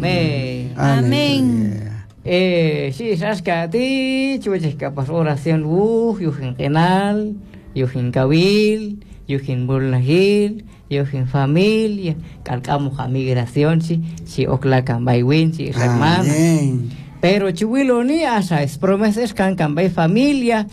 Amén. Amén. Sí, sabes que a ti, chuches que pasó oración, yuhin canal, yuhin cabil, yuhin burlahil, yuhin familia, calcamos a migración, si ocla cambaiwin, si hermano. Pero chuilo ni asa, es promesas can cambay familia,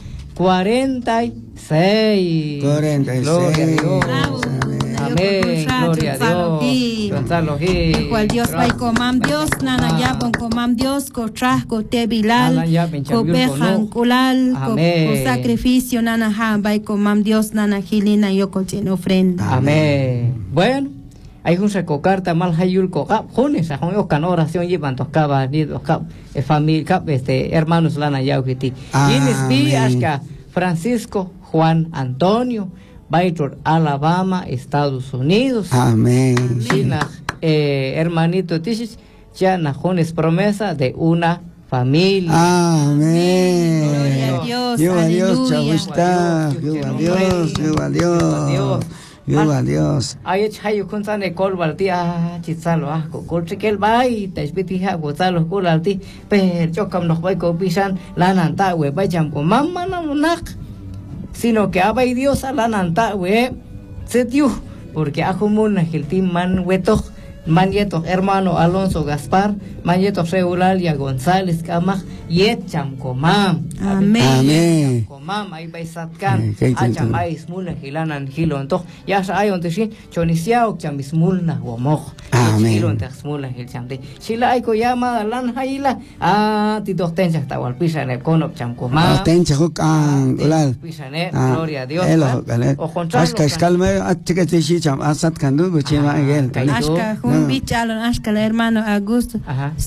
46. 46. Gloria a Dios. Amén, gloria a Dios. Gonzalo Gil. Cual Dios va y comam Dios, nana ya pon comam Dios, cotraj, cote bilal, copejan culal, con sacrificio, nana ja, va y comam Dios, nana gilina, yo cochen ofrenda. Amén. Bueno, hay un secocarta mal hayul cocap, jones, a jones can oración llevan toscaba, ni toscap, familia, hermanos lana ya ukiti. Y les vi hasta Francisco Juan Antonio. Baitor, Alabama, Estados Unidos. Amén. China, hermanito Tichis, ya najones promesa de una familia. Amén. Gloria a Dios, chavusta. Viva Dios, viva Dios. Viva Dios. Ay, chayo con sane col baltia, chizalo, col chiquel bay, te espitija, gozalo, col alti, pero yo cam nos voy con pisan, la nanta, we, vayan con mamá, no, sino que abay Dios a la nanta, we, se dio, porque ajumun el team man weto, manyeto hermano Alonso Gaspar, manyeto Reulalia González Camaj, yecham comam. Amén. Comam, ahí vais satkan, acham ahí smulna hilanan hilon, toch, ya sa ayon te shi, chonisiao cham smulna womoj. Amén. Hilon te smulna hilchamte. Shila ay ko llama lan haila, ti dos tencha hasta walpisa en el conop cham comam. Tencha hukan, ulal. Gloria a Dios. O contrario. Aska escalme, achike te shi cham asat kandu, buchima egel. Aska, un bichalon, aska el hermano Augusto.